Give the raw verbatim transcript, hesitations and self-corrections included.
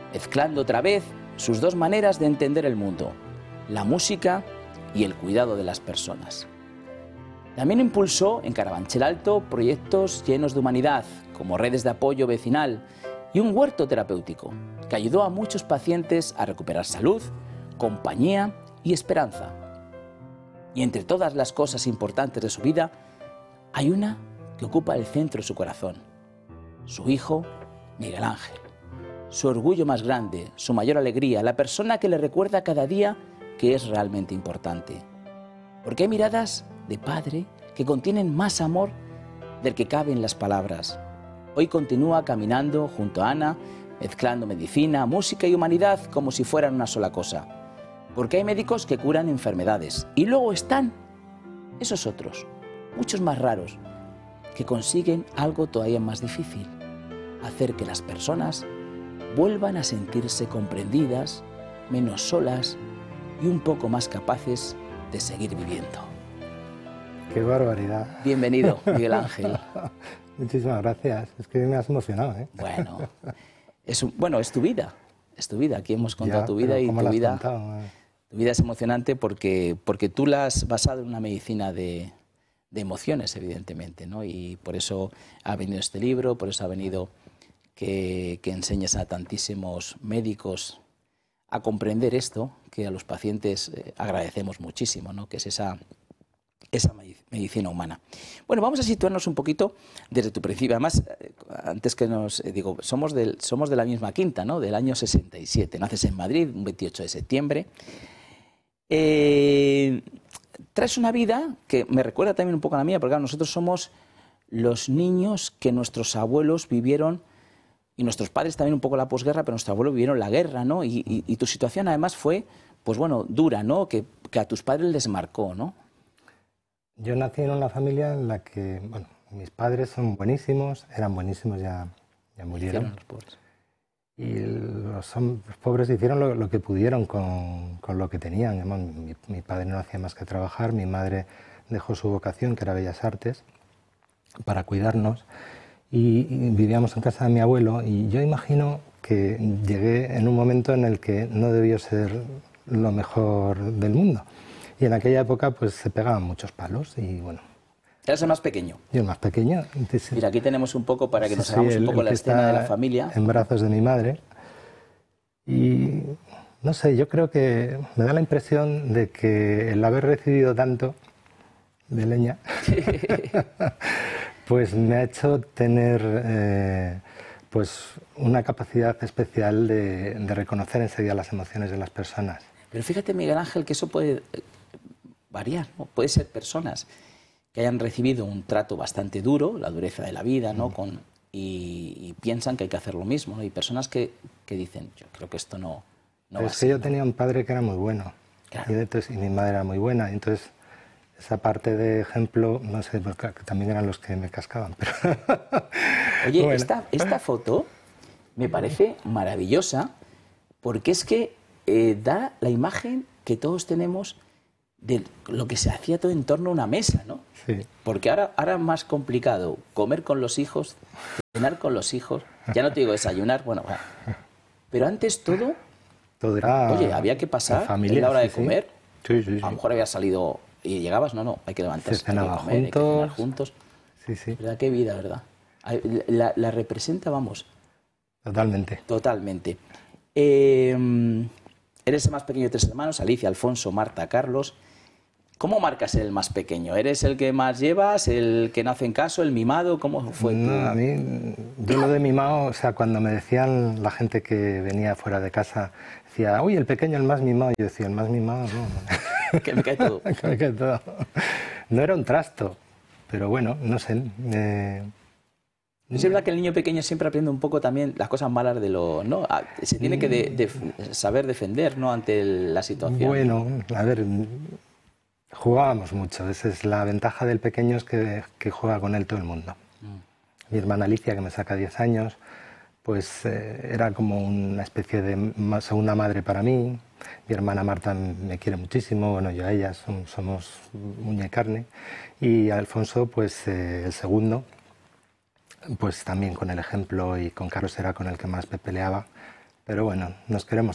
mezclando otra vez sus dos maneras de entender el mundo, la música y el cuidado de las personas. También impulsó en Carabanchel Alto proyectos llenos de humanidad, como redes de apoyo vecinal y un huerto terapéutico, que ayudó a muchos pacientes a recuperar salud, compañía y esperanza. Y entre todas las cosas importantes de su vida, hay una que ocupa el centro de su corazón: su hijo Miguel Ángel. Su orgullo más grande, su mayor alegría, la persona que le recuerda cada día que es realmente importante. Porque hay miradas de padre que contienen más amor del que cabe en las palabras. Hoy continúa caminando junto a Ana, mezclando medicina, música y humanidad como si fueran una sola cosa. Porque hay médicos que curan enfermedades y luego están esos otros, muchos más raros, que consiguen algo todavía más difícil: hacer que las personas vuelvan a sentirse comprendidas, menos solas y un poco más capaces de seguir viviendo. ¡Qué barbaridad! Bienvenido, Miguel Ángel. Muchísimas gracias. Es que me has emocionado, ¿eh? Bueno, es, un, bueno, es tu vida. Es tu vida. Aquí hemos contado Ya, tu vida y ¿cómo tu la has vida, contado? tu vida es emocionante porque, porque tú la has basado en una medicina de, de emociones, evidentemente, ¿no? Y por eso ha venido este libro, por eso ha venido que, que enseñes a tantísimos médicos a comprender esto, que a los pacientes eh, agradecemos muchísimo, ¿no? Que es esa, esa medicina humana. Bueno, vamos a situarnos un poquito desde tu principio. Además, eh, antes que nos eh, digo, somos, del, somos de la misma quinta, ¿no? Del año sesenta y siete. Naces en Madrid, un veintiocho de septiembre. Eh, traes una vida que me recuerda también un poco a la mía, porque claro, nosotros somos los niños que nuestros abuelos vivieron. Y nuestros padres también un poco la posguerra, pero nuestros abuelos vivieron la guerra, ¿no? Y, y, y tu situación además fue, pues bueno, dura, ¿no? Que, que a tus padres les marcó, ¿no? Yo nací en una familia en la que, bueno, mis padres son buenísimos, eran buenísimos, ya, ya murieron. Los pobres. Y los, los pobres hicieron lo, lo que pudieron con, con lo que tenían. Mi, mi padre no hacía más que trabajar, mi madre dejó su vocación, que era Bellas Artes, para cuidarnos. Y, y vivíamos en casa de mi abuelo y yo imagino que llegué en un momento en el que no debió ser lo mejor del mundo. Y en aquella época pues se pegaban muchos palos y bueno. ¿Eras el más pequeño? Yo el más pequeño. Entonces, mira, aquí tenemos un poco para que nos sí, hagamos el, un poco la escena de la familia. En brazos de mi madre. Y no sé, yo creo que me da la impresión de que el haber recibido tanto de leña pues me ha hecho tener eh, pues una capacidad especial de, de reconocer enseguida las emociones de las personas. Pero fíjate, Miguel Ángel, que eso puede variar, ¿no? Puede ser personas que hayan recibido un trato bastante duro, la dureza de la vida, ¿no? Mm. Con, y, y piensan que hay que hacer lo mismo, ¿no? Y personas que, que dicen, yo creo que esto no, no va a ser. Es que yo tenía un padre que era muy bueno, claro. y, entonces, y mi madre era muy buena, y entonces esa parte de ejemplo, no sé, porque también eran los que me cascaban. Pero Oye, bueno. esta, esta foto me parece maravillosa porque es que eh, da la imagen que todos tenemos de lo que se hacía todo en torno a una mesa, ¿no? Sí. Porque ahora, ahora es más complicado comer con los hijos, cenar con los hijos, ya no te digo desayunar, bueno, bueno. Pero antes todo, todo era oye, había que pasar familia, en la hora sí, de comer, sí. Sí, sí, sí. A lo mejor había salido y llegabas, no, no, hay que levantarse, Se cenaba hay que comer, juntos. hay que cenar juntos. Sí, sí. ¿Verdad? Qué vida, ¿verdad? La, la representa, vamos. Totalmente. Totalmente. Eh, eres el más pequeño de tres hermanos, Alicia, Alfonso, Marta, Carlos. ¿Cómo marcas el más pequeño? ¿Eres el que más llevas, el que no hacen caso, el mimado? ¿Cómo fue? No, tu... a mí, yo lo de mimado, o sea, cuando me decían la gente que venía fuera de casa, decía, uy, el pequeño, el más mimado. Yo decía, el más mimado, no. Que me cae todo. Que me cae todo. No era un trasto, pero bueno, no sé. Eh... Es verdad que el niño pequeño siempre aprende un poco también las cosas malas de lo... ¿no? Se tiene que de, de saber defender, ¿no? Ante el, la situación. Bueno, a ver, jugábamos mucho. Esa es la ventaja del pequeño, es que, que juega con él todo el mundo. Mm. Mi hermana Alicia, que me saca diez años, pues eh, era como una especie de segunda madre para mí. Mi hermana Marta me quiere muchísimo, bueno, yo a ella, son, somos uña y carne. Y Alfonso, pues eh, el segundo, pues también con el ejemplo, y con Carlos era con el que más me peleaba, pero bueno, nos queremos